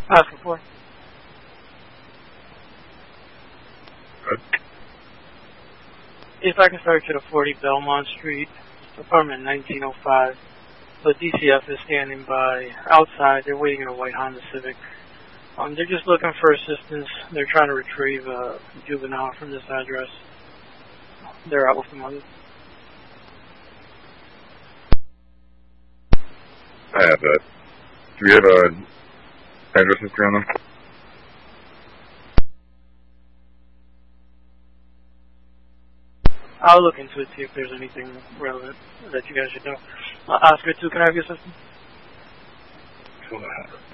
Oscar 4. Good. If I can start you to 40 Belmont Street, apartment 1905. The DCF is standing by outside. They're waiting in a white Honda Civic. They're just looking for assistance. They're trying to retrieve a juvenile from this address. They're out with the mother. I have that. Do we have a address history on them? I'll look into it, see if there's anything relevant that you guys should know. Oscar 2, can I have your assistance? Sure.